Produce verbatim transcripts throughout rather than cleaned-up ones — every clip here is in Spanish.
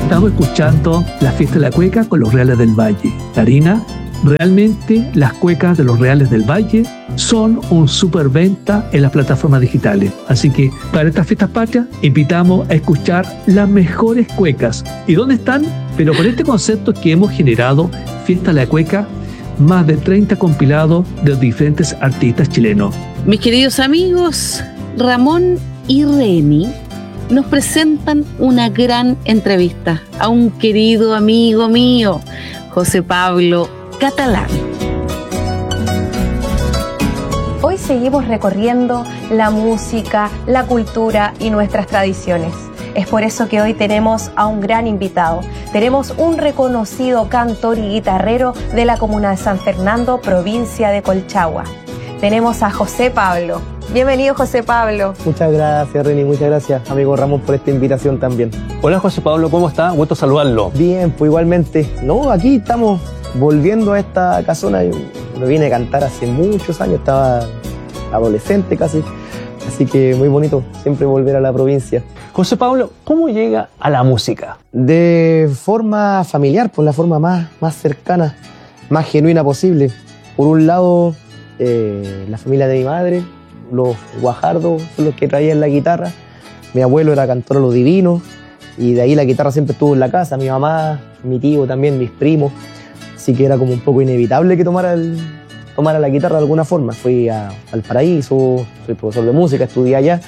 Estamos escuchando la fiesta de la cueca con los Reales del Valle. Karina, realmente las cuecas de los Reales del Valle son un superventa en las plataformas digitales. Así que para estas fiestas patrias invitamos a escuchar las mejores cuecas. ¿Y dónde están? Pero con este concepto que hemos generado, Fiesta de la Cueca, más de treinta compilados de diferentes artistas chilenos. Mis queridos amigos, Ramón y Reni nos presentan una gran entrevista a un querido amigo mío, José Pablo Catalán. Hoy seguimos recorriendo la música, la cultura y nuestras tradiciones. Es por eso que hoy tenemos a un gran invitado. Tenemos un reconocido cantor y guitarrero de la comuna de San Fernando, provincia de Colchagua. Tenemos a José Pablo. Bienvenido, José Pablo. Muchas gracias, Reni. Muchas gracias, amigo Ramón, por esta invitación también. Hola, José Pablo, ¿cómo está? Gusto saludarlo. Bien, pues igualmente. No, aquí estamos volviendo a esta casona. Yo me vine a cantar hace muchos años, estaba adolescente casi. Así que muy bonito siempre volver a la provincia. José Pablo, ¿cómo llega a la música? De forma familiar, por la forma más, más cercana, más genuina posible. Por un lado, eh, la familia de mi madre, los Guajardos son los que traían la guitarra. Mi abuelo era cantor a lo divino y de ahí la guitarra siempre estuvo en la casa. Mi mamá, mi tío también, mis primos. Así que era como un poco inevitable que tomara, el, tomara la guitarra de alguna forma. Fui a Valparaíso, soy profesor de música, estudié allá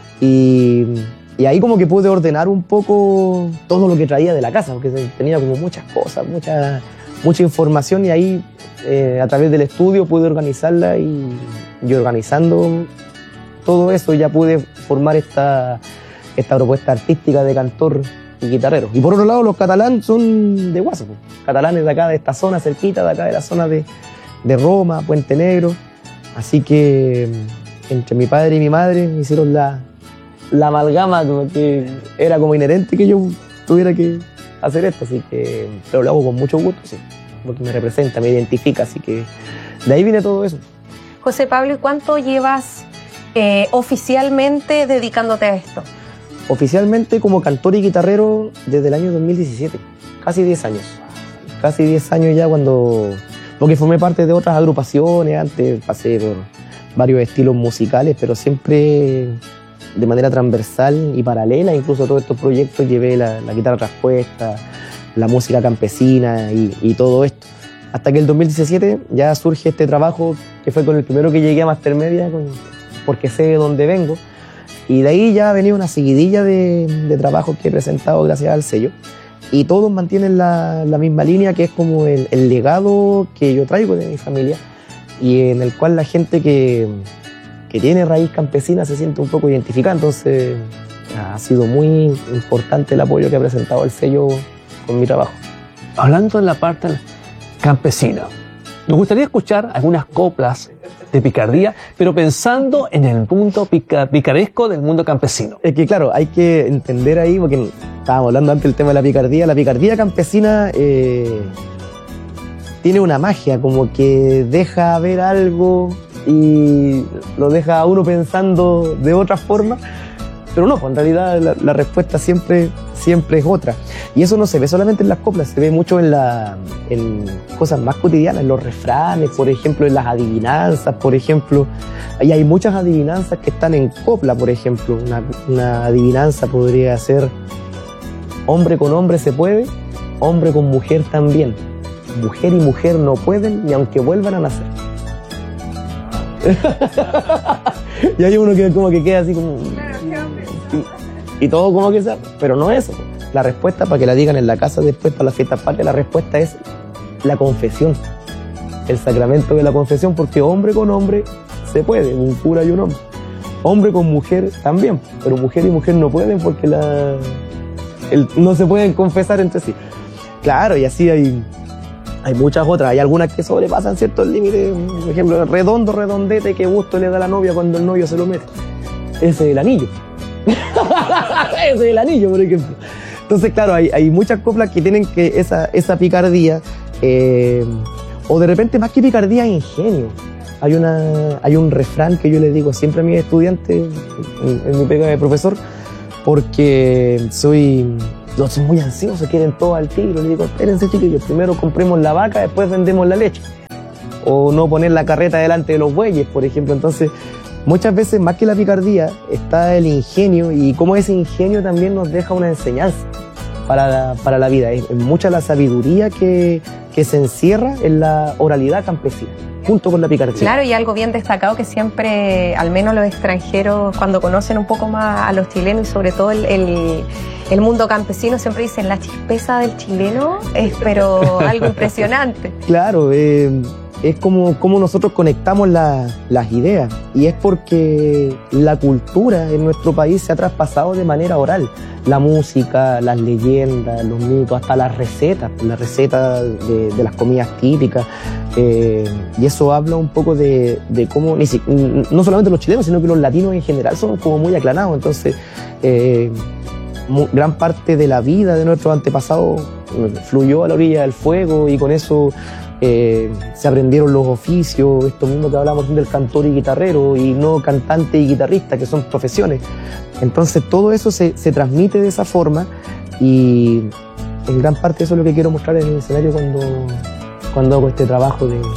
y, y ahí como que pude ordenar un poco todo lo que traía de la casa, porque tenía como muchas cosas, mucha, mucha información y ahí eh, a través del estudio pude organizarla y, y organizando todo eso ya pude formar esta, esta propuesta artística de cantor y guitarrero. Y por otro lado, los Catalán son de Guaso, catalanes de acá, de esta zona cerquita, de acá de la zona de, de Roma, Puente Negro. Así que entre mi padre y mi madre me hicieron la, la amalgama, como que era como inherente que yo tuviera que hacer esto. Así que, pero lo hago con mucho gusto, sí, porque me representa, me identifica, así que de ahí viene todo eso. José Pablo, ¿y cuánto llevas eh, oficialmente dedicándote a esto? Oficialmente como cantor y guitarrero desde el año dos mil diecisiete, casi diez años. Casi diez años ya cuando... Porque formé parte de otras agrupaciones, antes pasé por varios estilos musicales, pero siempre de manera transversal y paralela. Incluso todos estos proyectos llevé la, la guitarra traspuesta, la música campesina y, y todo esto. Hasta que el dos mil diecisiete ya surge este trabajo que fue con el primero que llegué a Mastermedia, con, porque sé de dónde vengo. Y de ahí ya ha venido una seguidilla de, de trabajos que he presentado gracias al sello. Y todos mantienen la, la misma línea, que es como el, el legado que yo traigo de mi familia y en el cual la gente que, que tiene raíz campesina se siente un poco identificada. Entonces ha sido muy importante el apoyo que ha presentado el sello con mi trabajo. Hablando en la parte campesina, nos gustaría escuchar algunas coplas de picardía, pero pensando en el mundo pica, picaresco del mundo campesino. Es que claro, hay que entender ahí, porque estábamos hablando antes del tema de la picardía. La picardía campesina eh, tiene una magia, como que deja ver algo y lo deja a uno pensando de otra forma, pero no, en realidad la, la respuesta siempre, siempre es otra. Y eso no se ve solamente en las coplas, se ve mucho en, la, en cosas más cotidianas, en los refranes, por ejemplo, en las adivinanzas, por ejemplo. Y hay muchas adivinanzas que están en copla, por ejemplo. Una, una adivinanza podría ser: hombre con hombre se puede, hombre con mujer también. Mujer y mujer no pueden ni aunque vuelvan a nacer. Y hay uno que como que queda así como... Y, y todo como que sea, pero no es eso. La respuesta, para que la digan en la casa después, para las fiestas patrias, la respuesta es la confesión. El sacramento de la confesión, porque hombre con hombre se puede, un cura y un hombre. Hombre con mujer también, pero mujer y mujer no pueden porque la, el, no se pueden confesar entre sí. Claro, y así hay, hay muchas otras. Hay algunas que sobrepasan ciertos límites. Por ejemplo, redondo, redondete, qué gusto le da a la novia cuando el novio se lo mete. Ese es el anillo. Ese es el anillo, por ejemplo. Entonces, claro, hay, hay muchas coplas que tienen que esa, esa picardía, eh, o de repente más que picardía, ingenio. Hay, una, hay un refrán que yo le digo siempre a mis estudiantes en, en mi pega de profesor, porque soy los son muy ansiosos, quieren todo al tiro. Le digo, espérense chiquillos, primero compremos la vaca, después vendemos la leche. O no poner la carreta delante de los bueyes, por ejemplo. Entonces, muchas veces, más que la picardía, está el ingenio, y cómo ese ingenio también nos deja una enseñanza para la, para la vida. Es, es mucha la sabiduría que, que se encierra en la oralidad campesina, junto con la picardía. Claro, y algo bien destacado que siempre, al menos los extranjeros, cuando conocen un poco más a los chilenos y sobre todo el, el, el mundo campesino, siempre dicen la chispeza del chileno es pero algo impresionante. Claro, eh, es como, como nosotros conectamos la, las ideas, y es porque la cultura en nuestro país se ha traspasado de manera oral. La música, las leyendas, los mitos, hasta las recetas, las recetas de, de las comidas típicas. Eh, y eso habla un poco de, de cómo, ni si, no solamente los chilenos, sino que los latinos en general somos como muy aclarados. Entonces, eh, mu, gran parte de la vida de nuestros antepasados fluyó a la orilla del fuego, y con eso eh, se aprendieron los oficios, esto mismo que hablamos del cantor y guitarrero, y no cantante y guitarrista, que son profesiones. Entonces todo eso se, se transmite de esa forma, y en gran parte eso es lo que quiero mostrar en el escenario cuando, cuando hago este trabajo de,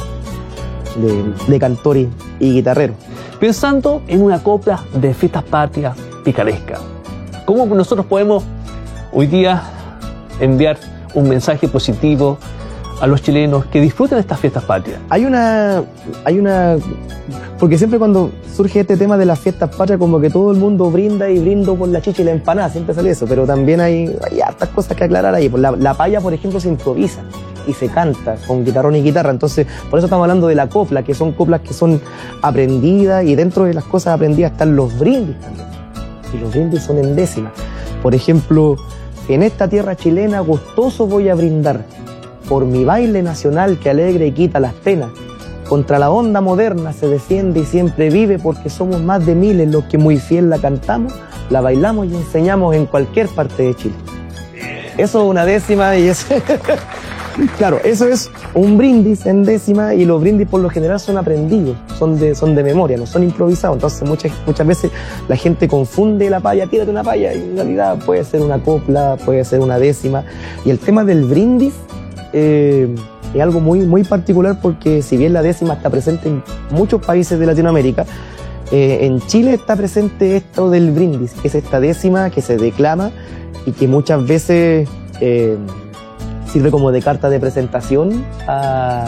de, de cantor y, y guitarrero. Pensando en una copla de fiestas patrias picaresca, ¿cómo nosotros podemos hoy día enviar un mensaje positivo a los chilenos que disfruten estas fiestas patrias? Hay una, hay una, porque siempre cuando surge este tema de las fiestas patrias, como que todo el mundo brinda y brindo por la chicha y la empanada, siempre sale eso, pero también hay, hay hartas cosas que aclarar ahí. La, la paya, por ejemplo, se improvisa y se canta con guitarrón y guitarra, entonces por eso estamos hablando de la copla, que son coplas que son aprendidas, y dentro de las cosas aprendidas están los brindis también, y los brindis son en décimas. Por ejemplo, en esta tierra chilena gustoso voy a brindar por mi baile nacional que alegra y quita las penas. Contra la onda moderna se defiende y siempre vive, porque somos más de miles los que muy fiel la cantamos, la bailamos y enseñamos en cualquier parte de Chile. Eso es una décima, y eso... Claro, eso es un brindis en décima, y los brindis por lo general son aprendidos, son de, son de memoria, no son improvisados. Entonces muchas, muchas veces la gente confunde la paya, tírate una paya, y en realidad puede ser una copla, puede ser una décima. Y el tema del brindis eh, es algo muy, muy particular, porque si bien la décima está presente en muchos países de Latinoamérica, eh, en Chile está presente esto del brindis, que es esta décima que se declama y que muchas veces eh, sirve como de carta de presentación a,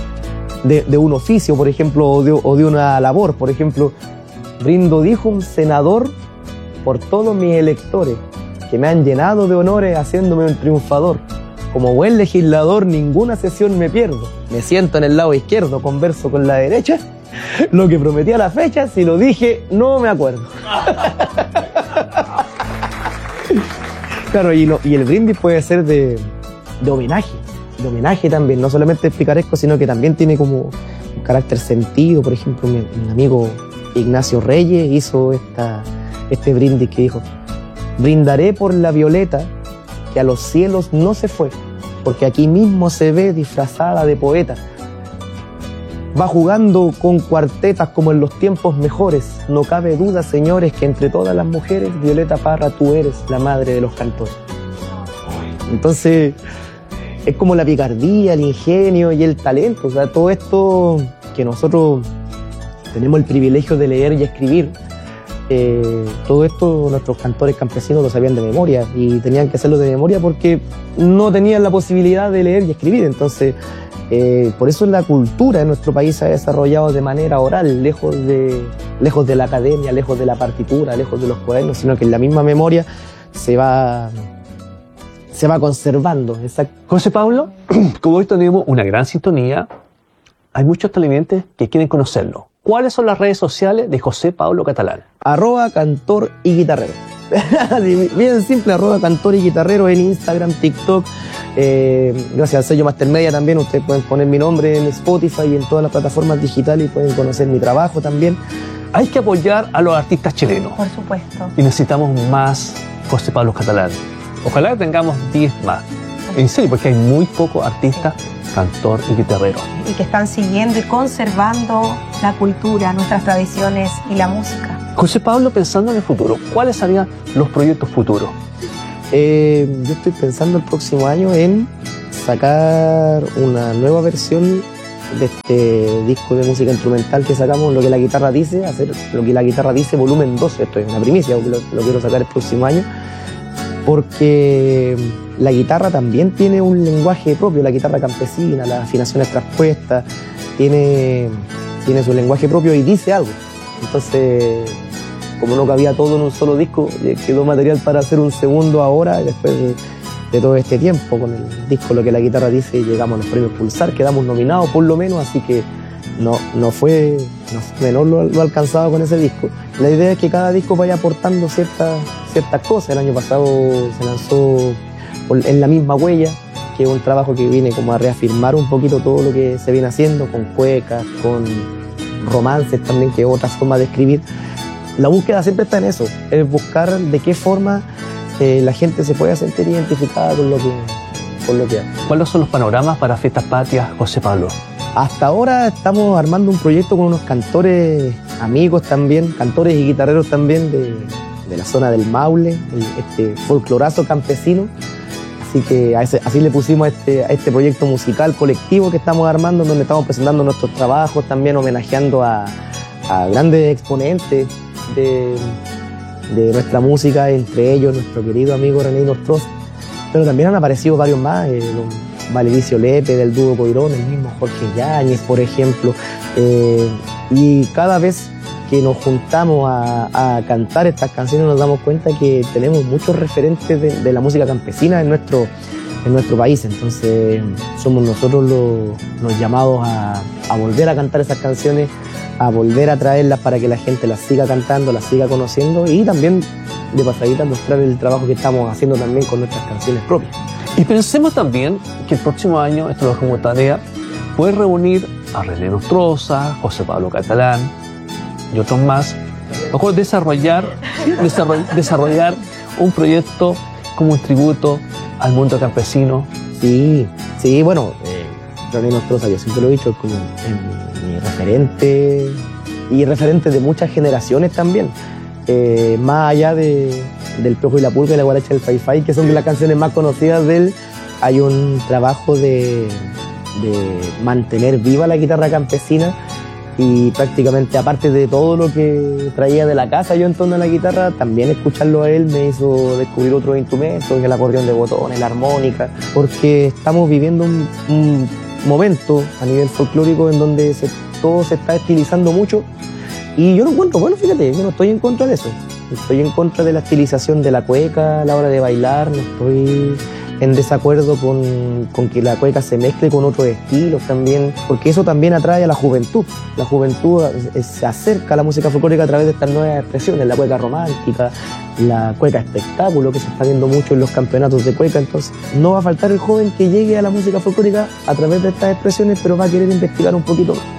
de, de un oficio, por ejemplo, o de, o de una labor. Por ejemplo, brindo, dijo un senador, por todos mis electores, que me han llenado de honores haciéndome un triunfador. Como buen legislador, ninguna sesión me pierdo. Me siento en el lado izquierdo, converso con la derecha. Lo que prometí a la fecha, si lo dije, no me acuerdo. Claro, y, lo, y el brindis puede ser de, de homenaje, de homenaje también. No solamente es picaresco, sino que también tiene como un carácter sentido. Por ejemplo, mi, mi amigo Ignacio Reyes hizo esta, este brindis que dijo: brindaré por la violeta que a los cielos no se fue, porque aquí mismo se ve disfrazada de poeta. Va jugando con cuartetas como en los tiempos mejores. No cabe duda, señores, que entre todas las mujeres, Violeta Parra, tú eres la madre de los cantores. Entonces, es como la picardía, el ingenio y el talento. O sea, todo esto que nosotros tenemos el privilegio de leer y escribir, Eh, todo esto nuestros cantores campesinos lo sabían de memoria, y tenían que hacerlo de memoria porque no tenían la posibilidad de leer y escribir. Entonces, eh, por eso la cultura en nuestro país se ha desarrollado de manera oral, lejos de, lejos de la academia, lejos de la partitura, lejos de los cuadernos, sino que en la misma memoria se va, se va conservando. Exacto. José Pablo, como hoy tenemos una gran sintonía, hay muchos televidentes que quieren conocerlo. ¿Cuáles son las redes sociales de José Pablo Catalán? Arroba cantor y guitarrero. Bien simple, arroba cantor y guitarrero en Instagram, TikTok. Eh, gracias al sello Mastermedia también, ustedes pueden poner mi nombre en Spotify y en todas las plataformas digitales, y pueden conocer mi trabajo también. Hay que apoyar a los artistas chilenos. Por supuesto. Y necesitamos más José Pablo Catalán. Ojalá que tengamos diez más. En serio, porque hay muy pocos artistas, cantor y guitarrero. Y que están siguiendo y conservando la cultura, nuestras tradiciones y la música. José Pablo, pensando en el futuro, ¿cuáles serían los proyectos futuros? Eh, yo estoy pensando el próximo año en sacar una nueva versión de este disco de música instrumental que sacamos, Lo que la guitarra dice, hacer Lo que la guitarra dice volumen dos. Esto es una primicia, lo, lo quiero sacar el próximo año, porque la guitarra también tiene un lenguaje propio, la guitarra campesina, las afinaciones traspuestas, tiene, tiene su lenguaje propio y dice algo. Entonces, como no cabía todo en un solo disco, quedó material para hacer un segundo ahora, después de, de todo este tiempo. Con el disco Lo que la guitarra dice llegamos a los premios Pulsar, quedamos nominados por lo menos, así que no, no fue no fue menor lo, lo alcanzado con ese disco. La idea es que cada disco vaya aportando ciertas, ciertas cosas. El año pasado se lanzó En la misma huella, que es un trabajo que viene como a reafirmar un poquito todo lo que se viene haciendo, con cuecas, con romances también, que es otra forma de escribir. La búsqueda siempre está en eso, es buscar de qué forma eh, la gente se pueda sentir identificada con lo que, con lo que hace. ¿Cuáles son los panoramas para Fiestas Patrias, José Pablo? Hasta ahora estamos armando un proyecto con unos cantores amigos también, cantores y guitarreros también de, de la zona del Maule, el, este folclorazo campesino. Así que a ese, así le pusimos a este, a este proyecto musical colectivo que estamos armando, donde estamos presentando nuestros trabajos, también homenajeando a, a grandes exponentes de, de nuestra música, entre ellos nuestro querido amigo René Nostroza. Pero también han aparecido varios más, eh, don Valericio Lepe del dúo Coirón, el mismo Jorge Yáñez, por ejemplo. Eh, y cada vez que nos juntamos a, a cantar estas canciones nos damos cuenta que tenemos muchos referentes de, de la música campesina en nuestro, en nuestro país. Entonces somos nosotros los, los llamados a, a volver a cantar esas canciones, a volver a traerlas para que la gente las siga cantando, las siga conociendo y también de pasadita mostrar el trabajo que estamos haciendo también con nuestras canciones propias. Y pensemos también que el próximo año, esto lo dejamos tarea, puede reunir a René Nostroza, José Pablo Catalán y otros más, mejor desarrollar, desarroll, desarrollar un proyecto como un tributo al mundo campesino. Sí, sí, bueno, eh, René Nostroza, yo siempre lo he dicho, es como eh, mi, mi referente y referente de muchas generaciones también, eh, más allá de, del Piojo y la Pulga y la Guaracha del Fai Fai, que son de las canciones más conocidas de él. Hay un trabajo de, de mantener viva la guitarra campesina. Y prácticamente, aparte de todo lo que traía de la casa yo en torno a la guitarra, también escucharlo a él me hizo descubrir otros instrumentos, el acordeón de botones, la armónica, porque estamos viviendo un, un momento a nivel folclórico en donde se, todo se está estilizando mucho, y yo lo encuentro bueno, fíjate, yo no estoy en contra de eso, estoy en contra de la estilización de la cueca a la hora de bailar, no estoy en desacuerdo con, con que la cueca se mezcle con otros estilos también, porque eso también atrae a la juventud. La juventud se acerca a la música folclórica a través de estas nuevas expresiones, la cueca romántica, la cueca espectáculo, que se está viendo mucho en los campeonatos de cueca. Entonces no va a faltar el joven que llegue a la música folclórica a través de estas expresiones, pero va a querer investigar un poquito más.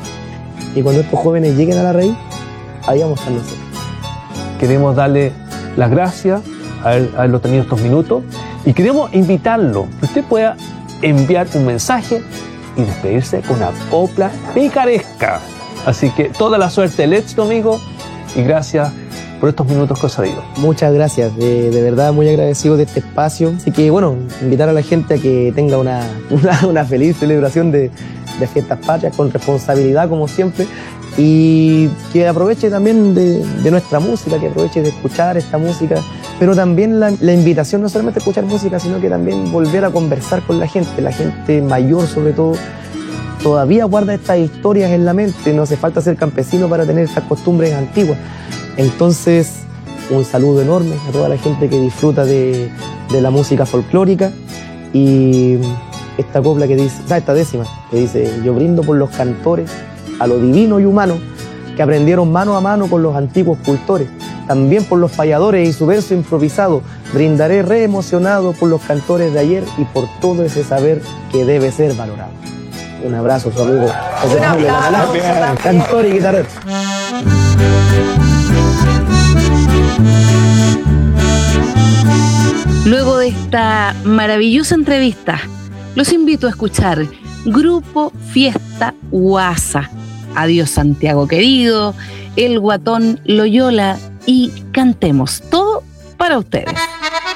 Y cuando estos jóvenes lleguen a la raíz, ahí vamos a estar nosotros. Queremos darle las gracias a haberlo tenido estos minutos. Y queremos invitarlo, que usted pueda enviar un mensaje y despedirse con una copla picaresca. Así que toda la suerte, el éxito, amigo, y gracias por estos minutos que os ha ido. Muchas gracias, de, de verdad muy agradecido de este espacio. Así que bueno, invitar a la gente a que tenga una, una, una feliz celebración de, de Fiestas Patrias, con responsabilidad como siempre, y que aproveche también de, de nuestra música, que aproveche de escuchar esta música, pero también la, la invitación no solamente a escuchar música, sino que también volver a conversar con la gente, la gente mayor sobre todo, todavía guarda estas historias en la mente, no hace falta ser campesino para tener estas costumbres antiguas. Entonces, un saludo enorme a toda la gente que disfruta de, de la música folclórica, y esta copla que dice, o sea, esta décima, que dice: yo brindo por los cantores, a lo divino y humano, que aprendieron mano a mano con los antiguos cultores, también por los payadores y su verso improvisado, brindaré re emocionado por los cantores de ayer y por todo ese saber que debe ser valorado. Un abrazo, su amigo José Pablo, cantor y guitarrero. Luego de esta maravillosa entrevista, los invito a escuchar Grupo Fiesta Huasa, Adiós Santiago Querido, El Guatón Loyola y Cantemos, todo para ustedes.